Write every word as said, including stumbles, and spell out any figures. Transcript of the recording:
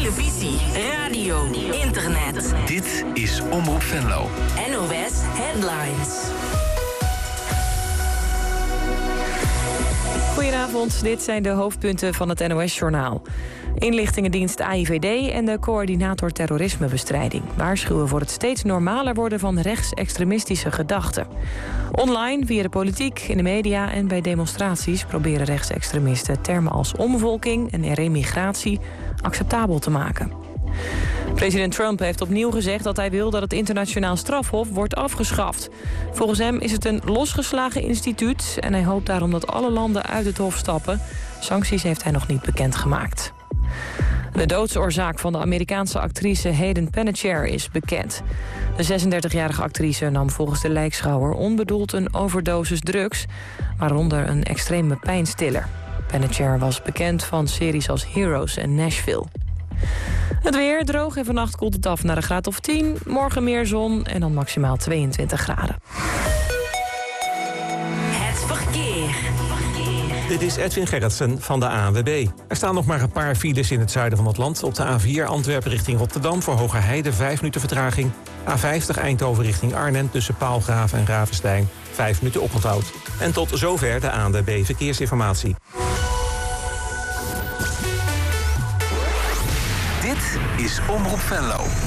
televisie, radio, internet. Dit is Omroep Venlo. N O S Headlines. Goedenavond, dit zijn de hoofdpunten van het N O S-journaal. Inlichtingendienst A I V D en de coördinator terrorismebestrijding waarschuwen voor het steeds normaler worden van rechtsextremistische gedachten. Online, via de politiek, in de media en bij demonstraties proberen rechtsextremisten termen als omvolking en remigratie acceptabel te maken. President Trump heeft opnieuw gezegd dat hij wil dat het internationaal strafhof wordt afgeschaft. Volgens hem is het een losgeslagen instituut en hij hoopt daarom dat alle landen uit het hof stappen. Sancties heeft hij nog niet bekendgemaakt. De doodsoorzaak van de Amerikaanse actrice Hayden Panettiere is bekend. De zesendertigjarige actrice nam volgens de lijkschouwer onbedoeld een overdosis drugs, waaronder een extreme pijnstiller. Panettiere was bekend van series als Heroes en Nashville. Het weer droog en vannacht koelt het af naar een graad of tien. Morgen meer zon en dan maximaal tweeëntwintig graden. Het verkeer. Dit is Edwin Gerritsen van de A N W B. Er staan nog maar een paar files in het zuiden van het land. Op de A vier Antwerpen richting Rotterdam voor Hogerheide vijf minuten vertraging. A vijftig Eindhoven richting Arnhem tussen Paalgraven en Ravenstein vijf minuten oponthoud. En tot zover de A N W B Verkeersinformatie. Dit is Omroep Venlo.